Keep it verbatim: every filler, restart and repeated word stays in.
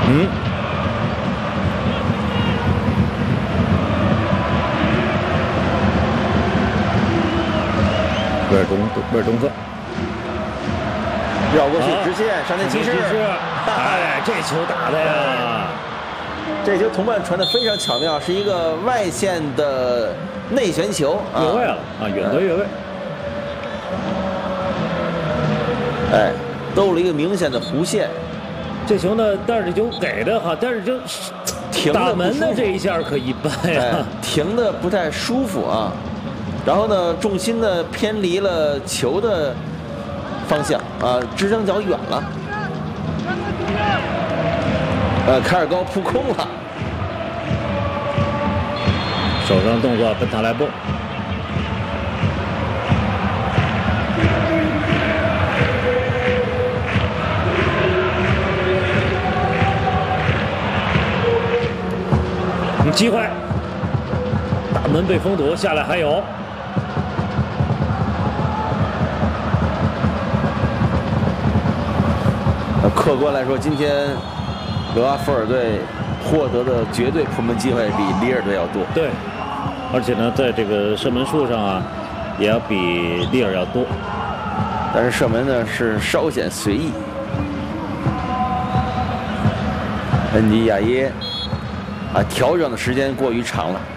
嗯。威尔东，威尔东克。 绕过去，直线上前骑士， 哎，这球打的呀！ 这球同伴传的非常巧妙，是一个外线的内旋球， 越位了啊，远得越位。 哎，兜了一个明显的弧线。 这球呢，但是这球给的哈，但是就停打门的这一下可一般呀， 哎、停的不太舒服啊。然后呢，重心呢偏离了球的。 方向啊，支撑脚远了。呃，凯尔高扑空了， 手上动作奔塔莱布。有机会，大门被封堵，下来还有。 客观来说，今天德拉福尔队获得的绝对破门机会比里尔队要多。 对，而且呢，在这个射门数上啊，也要比里尔要多。 但是射门呢是稍显随意。恩迪亚耶啊，调整的时间过于长了。